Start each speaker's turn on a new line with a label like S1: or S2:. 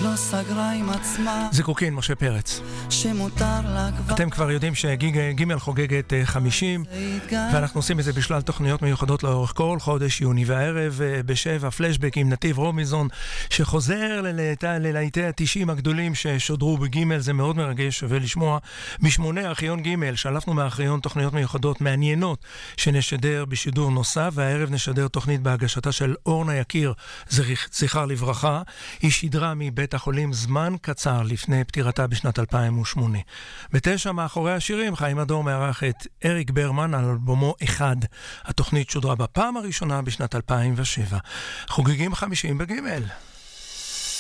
S1: לא סגרה עם עצמה
S2: זיקוקין, משה פרץ.
S1: שמותר לה כבר
S2: אתם כבר יודעים שגימל חוגגת 50, ואנחנו עושים את זה בשלל תוכניות מיוחדות לאורך כל חודש יוני, והערב ב7 פלשבק עם נתיב רובינזון שחוזר ללהיטי ה-90 הגדולים ששודרו בגימל. זה מאוד מרגש, שווה לשמוע. משמונה ארכיון גימל, שלפנו מהארכיון תוכניות מיוחדות מעניינות שנשדר בשידור נוסף, והערב נשדר תוכנית בהגשתה של אורנה יקיר, זכר לברכה. היא שידרה מבית החולים זמן קצר לפני פטירתה בשנת 2008. ב9 מאחורי השירים, חיים אדור מארח את אריק ברמן על אלבומו אחד. התוכנית שודרה בפעם הראשונה בשנת 2007. חוגגים 50 בגימל.